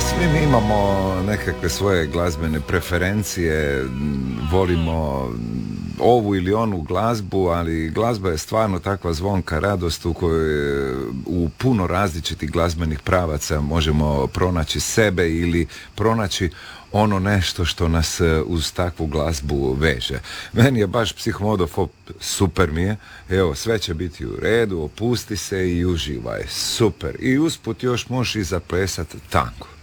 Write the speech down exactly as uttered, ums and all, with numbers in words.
Svi mi imamo nekakve svoje glazbene preferencije, volimo ovu ili onu glazbu, ali glazba je stvarno takva zvonka radost u kojoj u puno različitih glazbenih pravaca možemo pronaći sebe ili pronaći ono nešto što nas uz takvu glazbu veže. Meni je baš Psihomodofob, super mi je, evo sve će biti u redu, opusti se i uživaj, super. I usput još možeš i zaplesat tango.